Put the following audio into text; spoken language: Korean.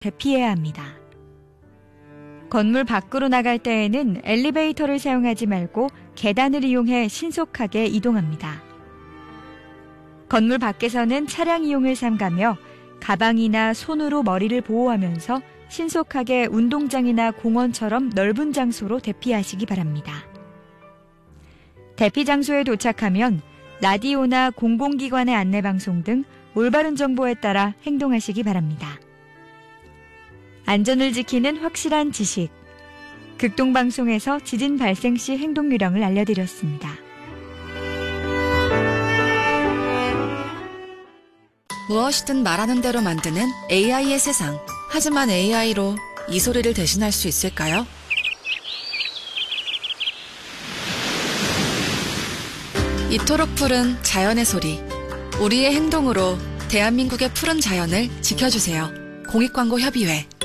대피해야 합니다. 건물 밖으로 나갈 때에는 엘리베이터를 사용하지 말고 계단을 이용해 신속하게 이동합니다. 건물 밖에서는 차량 이용을 삼가며 가방이나 손으로 머리를 보호하면서 신속하게 운동장이나 공원처럼 넓은 장소로 대피하시기 바랍니다. 대피 장소에 도착하면 라디오나 공공기관의 안내방송 등 올바른 정보에 따라 행동하시기 바랍니다. 안전을 지키는 확실한 지식. 극동방송에서 지진 발생 시 행동 요령을 알려드렸습니다. 무엇이든 말하는 대로 만드는 AI의 세상. 하지만 AI로 이 소리를 대신할 수 있을까요? 이토록 푸른 자연의 소리. 우리의 행동으로 대한민국의 푸른 자연을 지켜주세요. 공익광고협의회